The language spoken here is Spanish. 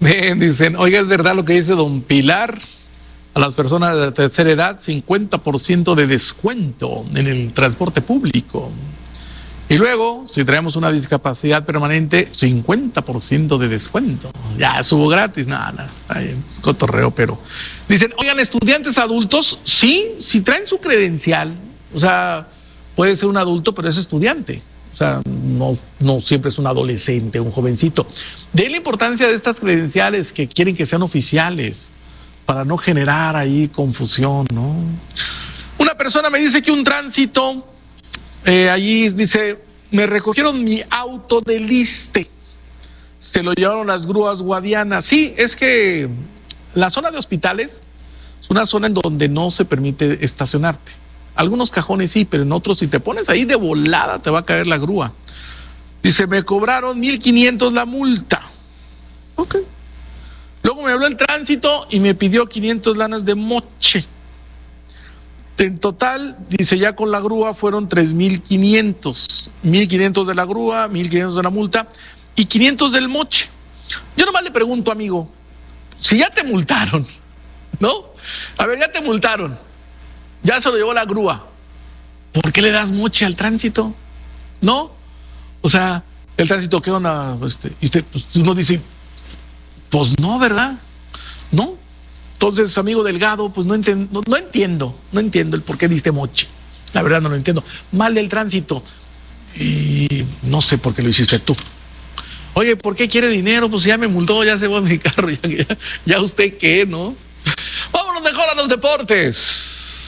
Bien, dicen, oiga, es verdad lo que dice don Pilar, a las personas de tercera edad, 50% de descuento en el transporte público. Y luego, si traemos una discapacidad permanente, 50% de descuento. Ya, subo gratis, nada, está bien, es cotorreo, pero... Dicen, oigan, estudiantes adultos, sí, si traen su credencial, o sea, puede ser un adulto, pero es estudiante. O sea, no siempre es un adolescente, un jovencito. De ahí la importancia de estas credenciales que quieren que sean oficiales, para no generar ahí confusión, ¿no? Una persona me dice que un tránsito... allí dice, me recogieron mi auto del ISSSTE, se lo llevaron las grúas guadianas. Sí, es que la zona de hospitales es una zona en donde no se permite estacionarte. Algunos cajones sí, pero en otros si te pones ahí de volada te va a caer la grúa. Dice, me cobraron 1,500 la multa. Ok. Luego me habló el tránsito y me pidió 500 lanas de moche. En total, dice, ya con la grúa fueron 3,500. 1,500 de la grúa, 1,500 de la multa y 500 del moche. Yo nomás le pregunto, amigo, si ya te multaron, ¿no? A ver, ya te multaron, ya se lo llevó la grúa, ¿por qué le das moche al tránsito? ¿No? O sea, el tránsito, ¿qué onda? Y usted, pues, uno dice, pues no, ¿verdad? No. Entonces, amigo Delgado, pues no entiendo el por qué diste moche. La verdad no lo entiendo. Mal del tránsito. Y no sé por qué lo hiciste tú. Oye, ¿por qué quiere dinero? Pues ya me multó, ya se va mi carro. Ya usted qué, ¿no? Vámonos mejor a los deportes.